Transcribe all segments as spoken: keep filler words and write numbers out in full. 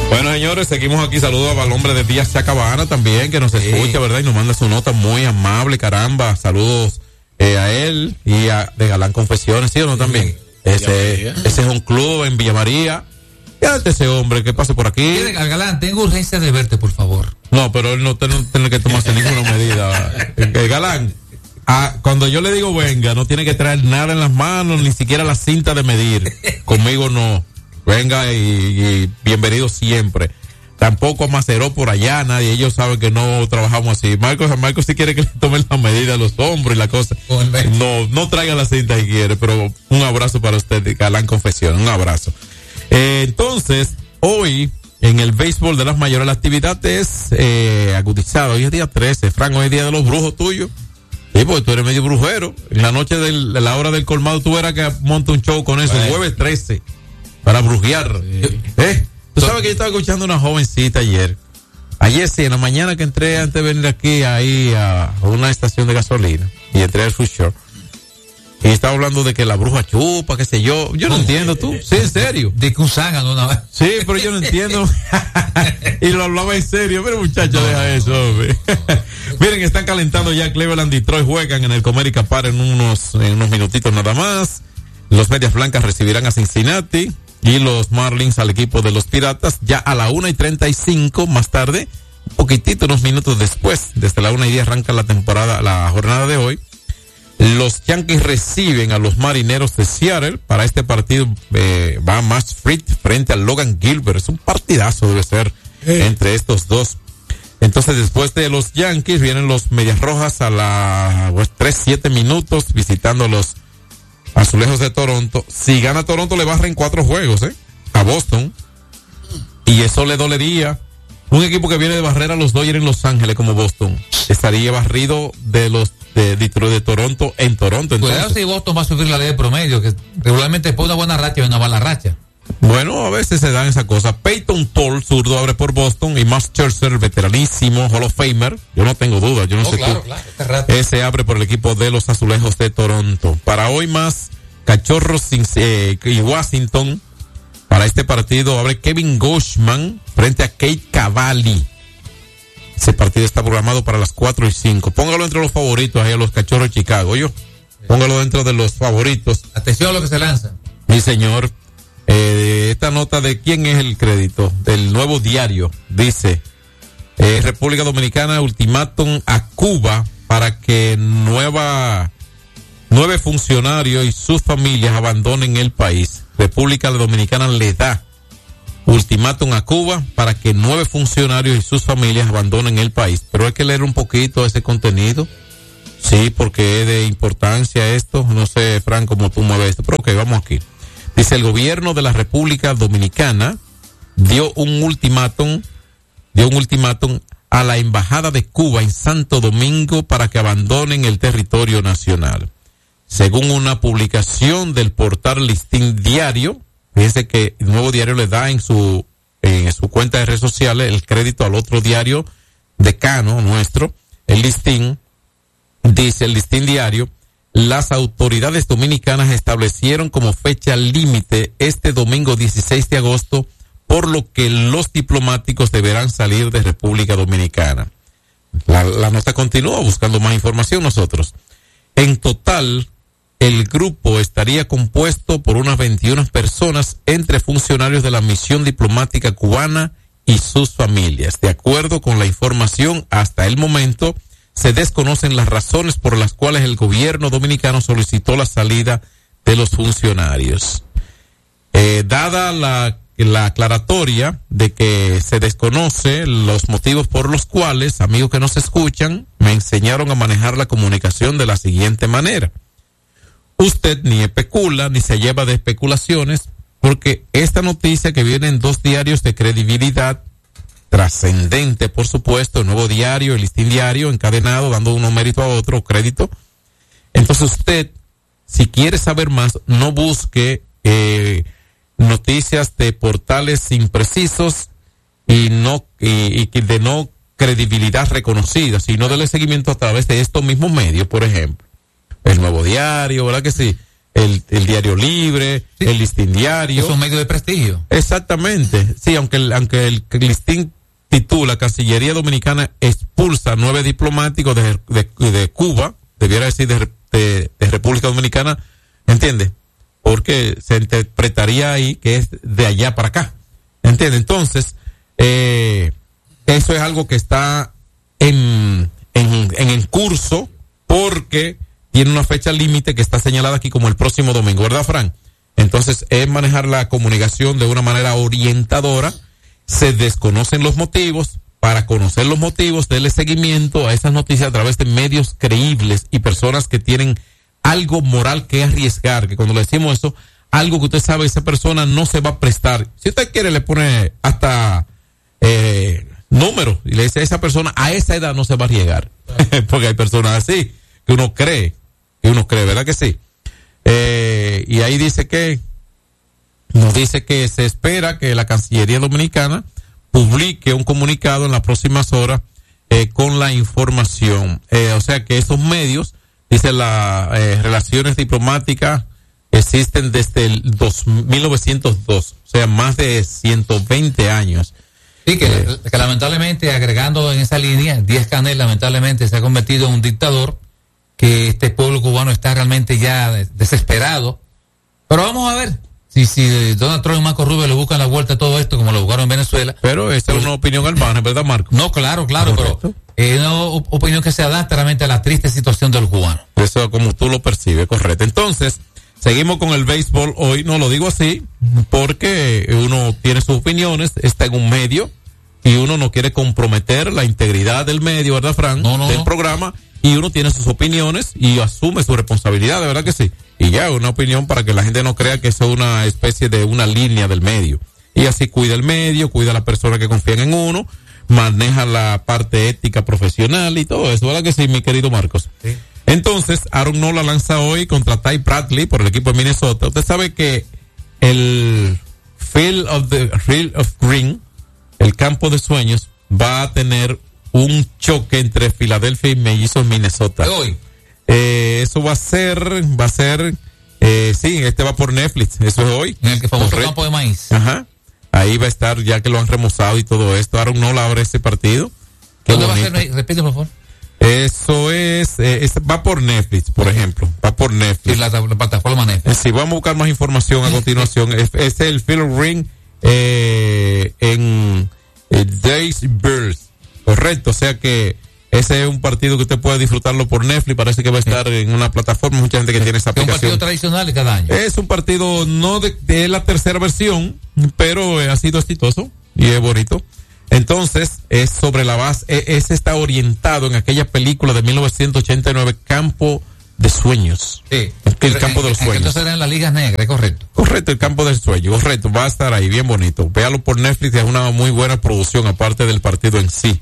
Bueno, señores, seguimos aquí. Saludos al hombre de Díaz Chacabana también, que nos sí. escucha, ¿verdad? Y nos manda su nota muy amable, caramba. Saludos eh, a él y a de Galán Confesiones, ¿sí o no? Sí. También. Ese, ese es un club en Villa María. Fíjate ese hombre que pase por aquí. Galán, tengo urgencia de verte, por favor. No, pero él no tiene, no tiene que tomarse ninguna medida. El Galán, ah, cuando yo le digo venga, no tiene que traer nada en las manos, ni siquiera la cinta de medir. Conmigo no. Venga y, y bienvenido siempre. Tampoco a Maceró por allá, nadie. Ellos saben que no trabajamos así. Marcos, a Marcos si quiere que le tomen la medida a los hombros y la cosa. No, no traiga la cinta si quiere, pero un abrazo para usted, Galán Confesión. Un abrazo. Eh, entonces, hoy, en el béisbol de las mayores, la actividad es eh, agudizada. Hoy es día trece, Frank, hoy es día de los brujos tuyos. Sí, porque tú eres medio brujero. En la noche de la hora del colmado, tú verás que monta un show con eso, bueno. Jueves trece. Para brujear. Sí. ¿Eh? Tú sabes que yo estaba escuchando una jovencita ayer. Ayer sí, en la mañana que entré antes de venir aquí ahí a una estación de gasolina y entré al food shop. Y estaba hablando de que la bruja chupa, qué sé yo. Yo no entiendo, tú. Sí, en serio. De que un zángano una vez. Sí, pero yo no entiendo. Y lo hablaba en serio. Pero muchacho, no, deja eso, hombre. Miren, están calentando ya. Cleveland y Detroit juegan en el Comerica Park en unos, en unos minutitos nada más. Los Medias Blancas recibirán a Cincinnati. Y los Marlins al equipo de los Piratas ya a la una y treinta y cinco más tarde, un poquitito, unos minutos después, desde la una y diez arranca la temporada, la jornada de hoy. Los Yankees reciben a los Marineros de Seattle. Para este partido eh, va Max Fried frente a Logan Gilbert. Es un partidazo, debe ser, eh. entre estos dos. Entonces, después de los Yankees, vienen los Medias Rojas a las pues, tres, siete minutos visitando a los Azulejos de Toronto. Si gana Toronto, le barren cuatro juegos, ¿eh? A Boston. Y eso le dolería. Un equipo que viene de barrer a los Dodgers en Los Ángeles como Boston estaría barrido de los de Detroit de Toronto en Toronto. Entonces, cuidado si Boston va a subir la ley de promedio, que regularmente después de una buena racha y una mala racha. Bueno, a veces se dan esas cosas. Peyton Toll, zurdo, abre por Boston, y Max Scherzer, veteranísimo, Hall of Famer. Yo no tengo duda, yo no oh, sé claro, tú. Claro, este ese abre por el equipo de los Azulejos de Toronto. Para hoy más, Cachorros eh, y Washington. Para este partido abre Kevin Goshman frente a Kate Cavalli. Ese partido está programado para las cuatro y cinco. Póngalo entre los favoritos ahí a los Cachorros de Chicago, yo. Póngalo dentro de los favoritos. Atención a lo que se lanza. Mi señor. Eh, esta nota de quién es el crédito del Nuevo Diario dice eh, República Dominicana ultimátum a Cuba para que nueva nueve funcionarios y sus familias abandonen el país. República Dominicana le da ultimátum a Cuba para que nueve funcionarios y sus familias abandonen el país. Pero hay que leer un poquito ese contenido, sí, porque es de importancia esto. No sé, Fran, cómo tú mueves esto, pero ok, vamos aquí. Dice, el gobierno de la República Dominicana dio un ultimátum, dio un ultimátum a la embajada de Cuba en Santo Domingo para que abandonen el territorio nacional. Según una publicación del portal Listín Diario, fíjense que el Nuevo Diario le da en su, en su cuenta de redes sociales el crédito al otro diario decano nuestro, el Listín. Dice el Listín Diario, las autoridades dominicanas establecieron como fecha límite este domingo dieciséis de agosto, por lo que los diplomáticos deberán salir de República Dominicana. La, la nota continúa buscando más información nosotros. En total, el grupo estaría compuesto por unas veintiuna personas entre funcionarios de la misión diplomática cubana y sus familias. De acuerdo con la información, hasta el momento se desconocen las razones por las cuales el gobierno dominicano solicitó la salida de los funcionarios. Eh, dada la, la aclaratoria de que se desconoce los motivos por los cuales, amigos que nos escuchan, me enseñaron a manejar la comunicación de la siguiente manera. Usted ni especula ni se lleva de especulaciones, porque esta noticia que viene en dos diarios de credibilidad trascendente, por supuesto, el Nuevo Diario, el Listín Diario, encadenado, dando uno mérito a otro, crédito. Entonces usted, si quiere saber más, no busque eh, noticias de portales imprecisos y no y, y de no credibilidad reconocida, sino dele seguimiento a través de estos mismos medios, por ejemplo. El Nuevo Diario, ¿verdad que sí? el, el Diario Libre, sí. el Listín Diario. Es un medio de prestigio. Exactamente. Sí, aunque el, aunque el Listín titula Cancillería Dominicana expulsa nueve diplomáticos de, de, de Cuba, debiera decir de, de, de República Dominicana, ¿entiende? Porque se interpretaría ahí que es de allá para acá, ¿entiende? Entonces, eh, eso es algo que está en, en, en, en curso, porque tiene una fecha límite que está señalada aquí como el próximo domingo, ¿verdad, Fran? Entonces, es manejar la comunicación de una manera orientadora. Se desconocen los motivos. Para conocer los motivos, darle seguimiento a esas noticias a través de medios creíbles y personas que tienen algo moral que arriesgar, que cuando le decimos eso, algo que usted sabe, esa persona no se va a prestar. Si usted quiere, le pone hasta eh, números y le dice a esa persona, a esa edad no se va a arriesgar. Porque hay personas así, que uno cree, que uno cree, ¿verdad que sí? Eh, y ahí dice que, nos dice que se espera que la Cancillería Dominicana publique un comunicado en las próximas horas eh, con la información. Eh, o sea que esos medios, dice las eh, relaciones diplomáticas existen desde el dos, mil novecientos dos, o sea, más de ciento veinte años. Sí, que, eh, que lamentablemente, agregando en esa línea, Díaz-Canel lamentablemente se ha convertido en un dictador, que este pueblo cubano está realmente ya desesperado. Pero vamos a ver. Si, si Donald Trump y Marco Rubio le buscan la vuelta a todo esto como lo buscaron en Venezuela. Pero esa es una opinión al margen, ¿verdad, Marco? No, claro, claro, Correcto. pero es una opinión que se adapta realmente a la triste situación del cubano. Eso como tú lo percibes, correcto. Entonces, seguimos con el béisbol hoy. No lo digo así porque uno tiene sus opiniones, está en un medio y uno no quiere comprometer la integridad del medio, ¿verdad, Fran? No, no, del no. programa. Y uno tiene sus opiniones y asume su responsabilidad, de verdad que sí. Y ya, una opinión para que la gente no crea que eso es una especie de una línea del medio. Y así cuida el medio, cuida a las personas que confían en uno, maneja la parte ética profesional y todo eso, ¿verdad que sí, mi querido Marcos? Sí. Entonces, Aaron Nola lanza hoy contra Ty Bradley por el equipo de Minnesota. Usted sabe que el Field of the Field of Green, el campo de sueños, va a tener un choque entre Filadelfia y Mellizos Minnesota. Hoy. Eh, eso va a ser, va a ser, eh, sí, este va por Netflix, eso es hoy. En el que famoso campo de maíz. Ajá. Ahí va a estar, ya que lo han remozado y todo esto. Aaron Nola abre ese partido. Qué ¿Dónde bonito. va a ser? Repite, por favor. Eso es, eh, es, va por Netflix, por ejemplo, va por Netflix. Sí, la, la plataforma Netflix. Eh, sí, vamos a buscar más información a continuación. es, es el Field of Ring eh, en eh, Days Birds. Correcto, o sea que ese es un partido que usted puede disfrutarlo por Netflix, parece que va a estar sí. en una plataforma, mucha gente que sí. tiene esa aplicación. Es un partido tradicional cada año. Es un partido no de, de la tercera versión, pero ha sido exitoso y es bonito. Entonces, es sobre la base, ese está orientado en aquella película de mil novecientos ochenta y nueve, Campo de Sueños. Sí. El campo de los sueños. Entonces era en las ligas negras, correcto. Correcto, el campo del sueño, correcto, va a estar ahí, bien bonito. Véalo por Netflix, es una muy buena producción, aparte del partido en sí.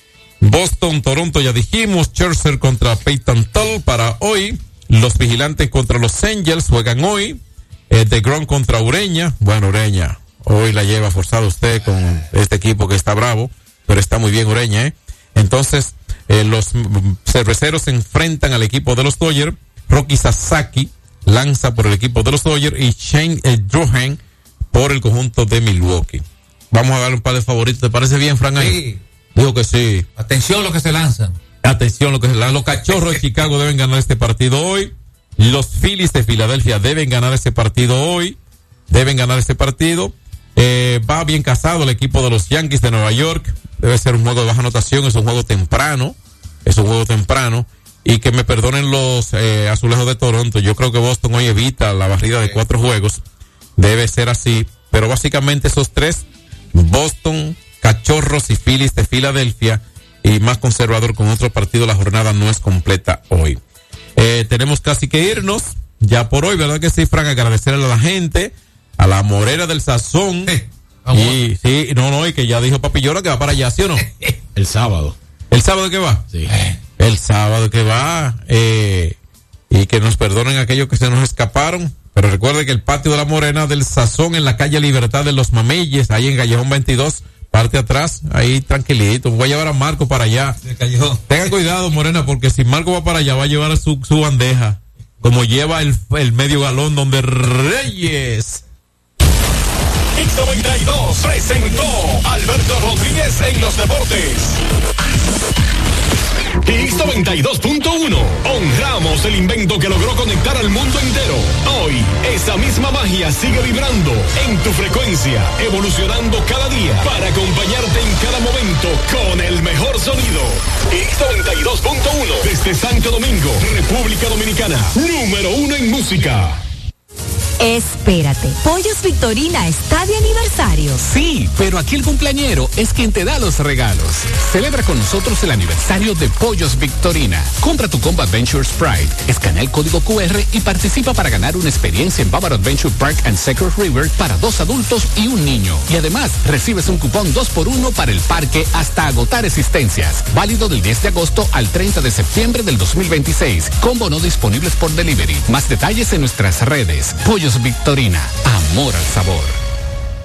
Boston, Toronto, ya dijimos. Scherzer contra Peyton Tull para hoy. Los Vigilantes contra los Angels juegan hoy. Eh, DeGrom contra Ureña. Bueno, Ureña, hoy la lleva forzado usted con este equipo que está bravo, pero está muy bien Ureña, ¿eh? Entonces, eh, los cerveceros se enfrentan al equipo de los Dodgers. Rocky Sasaki lanza por el equipo de los Dodgers y Shane eh, Drohan por el conjunto de Milwaukee. Vamos a darle un par de favoritos. ¿Te parece bien, Frank? Sí. Digo que sí. Atención lo que se lanzan. Atención lo que se lanzan. Los Cachorros de Chicago deben ganar este partido hoy. Los Phillies de Filadelfia deben ganar este partido hoy. Deben ganar este partido. Eh, va bien casado el equipo de los Yankees de Nueva York. Debe ser un juego de baja anotación. Es un juego temprano. Es un juego temprano. Y que me perdonen los eh, azulejos de Toronto. Yo creo que Boston hoy evita la barrida de cuatro juegos. Debe ser así. Pero básicamente esos tres, Boston, Cachorros y Phillies de Filadelfia, y más conservador con otro partido, la jornada no es completa hoy. Eh, tenemos casi que irnos ya por hoy, ¿verdad que sí, Frank? Agradecerle a la gente, a la Morera del Sazón. Eh, y sí, no, no, y que ya dijo Papillola que va para allá, ¿sí o no? El sábado. ¿El sábado que va? Sí. El sábado que va, eh, y que nos perdonen aquellos que se nos escaparon. Pero recuerde que el patio de la Morena del Sazón en la calle Libertad de los Mameyes, ahí en Callejón veintidós, parte atrás, ahí tranquilito. Voy a llevar a Marco para allá. Se cayó. Tenga cuidado, Morena, porque si Marco va para allá, va a llevar su, su bandeja como lleva el, el medio galón donde Reyes. X noventa y dos presentó Alberto Rodríguez en los deportes. X noventa y dos punto uno. Honramos el invento que logró conectar al mundo entero. Hoy, esa misma magia sigue vibrando en tu frecuencia, evolucionando cada día para acompañarte en cada momento con el mejor sonido. X noventa y dos punto uno. Desde Santo Domingo, República Dominicana. Número uno en música. Espérate, Pollos Victorina está de aniversario. Sí, pero aquí el cumpleañero es quien te da los regalos. Celebra con nosotros el aniversario de Pollos Victorina. Compra tu combo Adventure Sprite, escanea el código cu erre y participa para ganar una experiencia en Bávaro Adventure Park and Secret River para dos adultos y un niño. Y además, recibes un cupón dos por uno para el parque hasta agotar existencias. Válido del diez de agosto al treinta de septiembre del dos mil veintiséis. Combo no disponibles por delivery. Más detalles en nuestras redes. Pollos Victorina, amor al sabor.